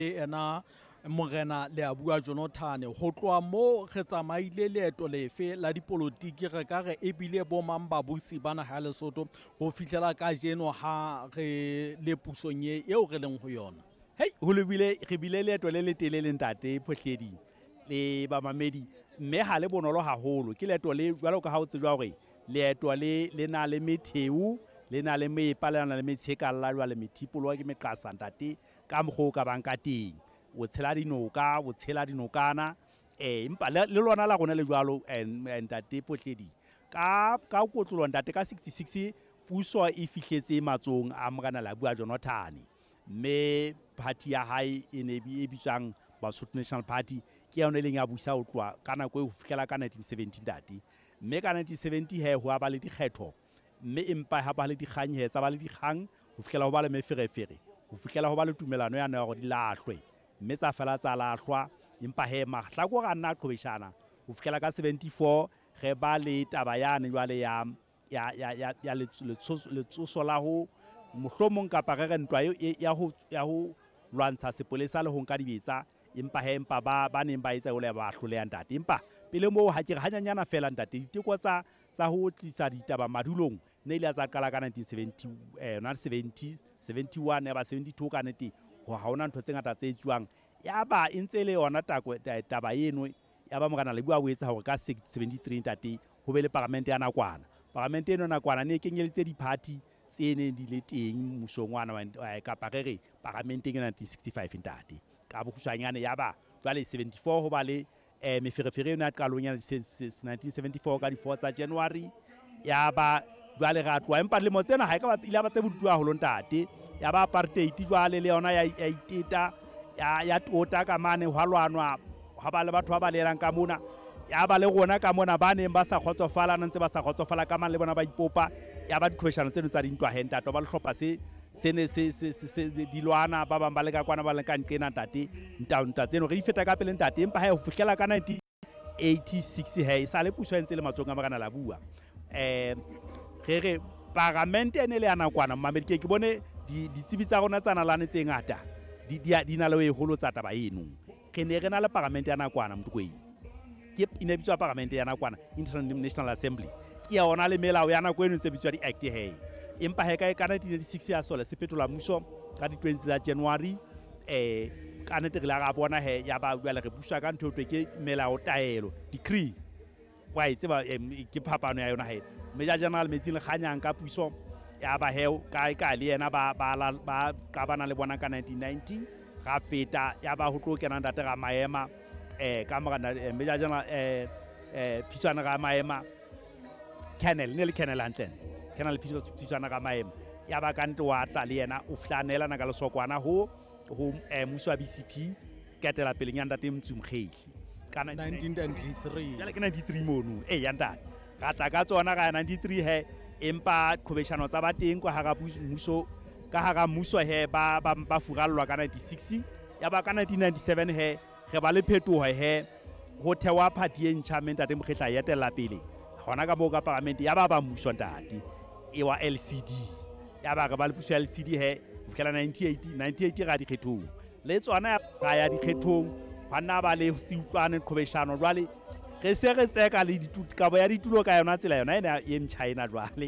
ena Morena Leabua Jonathan ho tloa mo re tsamaile leeto lefe la dipolotiki re ka re ebile bo mang ba busi bana ha Lesotho ho fihlela ka jeno ha re le pusong eo re leng ho yona. Hei ho lebile re bile leeto le telele ntate Phohledi le bamamedi mme ha le bonolo haholo ke leeto le jwalo ka ha o tsejwa hore leeto le na le metheu le na le mepa le na le metshekalla jwale methipolo ke meqasa ntate ka mokgo ka bang ka teng o tshela dinoka o tshela dinokana empa le lona la rona le jwalo ntate Phohledi ka kotlolo ntate ka 66 puso e fihletse matsong a Morena Leabua Jonathan mme party ya hae e ne e bitsang Basotho National Party ke yona e leng ya busa ho tloa ka nako e ho fihlela ka 1970 dati mme ka 1970 he ho ba le dikgetho mme empa ha ba le dikganye tsa ba le dikgang ho fihlela ho ba le meferefere ho fihlela ho ba le tumelano ya nna gore di lahlwe mme tsa fela tsa lahlwa empa he mahlako ga nna qhobeshana ho fihlela ka 74 ge ba le taba yane jwale ya letsoso la ho mohlomong kapa re ntwa ya ho lwantsha sepolesa le ho nka dibetsa empa ba neng ba etsa ho le ba hloleha ntate empa pele mo ha ke re hanyanyana fela ntate diteko tsa ho tlisa ditaba madulong ne ile tsa qala ka 1970 71 ya ba 72 ka nete ho ha ona ntho tse ngata tse etsuwang ya ba e ntse le yona taba eno ya ba Morena Leabua o etsa hore ka 73 ntate ho be le parlamente ya nakwana parlamente eno nakwana ne kenyeleditse di-party tsene di le teng musongwana kapa re parlamenteng ya 1965 ntate ka bokgutshwanyane ya ba jwale 74 ho ba le meferefere yona qalong ya 1974 ka di 4 tsa January ya ba jwale ra tloa empa le mo tsena ha e ka ba ile ba tse bodutu haholo ntate ya ba apartheid jwale le yona ya iteta ya tota ka mane hwa lwanwa ha ba le batho ba ba lelang ka mona ya ba le rona ka mona ba neng ba sa khotsofala ntse ba sa khotsofala ka mane le bona ba ipopa ya ba dikhobeshano tseno tsa dintwa he ntate ba le hlopha se dilwana ba bang ba le ka kwana ba le ka nqena ntate ntwa tseno re di feta ka pele ntate empa ha ho fihlela ka 1986 he sa le puso ntse le matsong a Morena Leabua re parlamente ene le ya nakwana mmamedi ke bone ditsebi tsa rona tsana lane tse ngata di na le ho holo tsa taba eno re ne re na le parlamente ya nakwana motlokweng ke ine bitswa parlamente ya nakwana International Assembly ke ya ona le melao ya nako eno tse bitswa di-act he empa he ka 1986 ya sola se fetola mmuso ka di 20 tsa January ka nete re la ga bona he ya ba jwale re busha ka ntho ke melao taelo decree wa itseba ke phapano ya yona he Major General Metsing le kganyang ka puso ya ba he ka le yena ba ka bana le bona ka 1990 ga feta ya ba ho tlo kena ntate ga maema ka Morena Major General Phishwana ga maema Colonel ne le Colonel Antlen Colonel Phishwana ga maema ya ba ka nte wa tla le yena o flanela na ka le sokwana ho mmuso wa BCP ketela pele nya ntate Mtsumkheli ka 1993 ya le ke 93 mono ya ntate ga tla ka tsona ga 93 he empa khobeshano tsa ba teng kwa hara mmuso ka hara mmuso he ba furallwa ka 96 ya ba ka 1997 he re ba le phetoho he ho thewa party e ntjha ntate Mokgetla ya etella pele hona ka mo ka parlamente ya ba mmuso ntate e wa LCD ya ba ka ba le puso LCD he fihlela 98 ga dikgethong le tsona ga ya dikgethong hana ba le siutlwane khobeshano jwale re se re tseka le ditutlo ka bo ya ditulo ka yona tsela yona ena e mchina jwale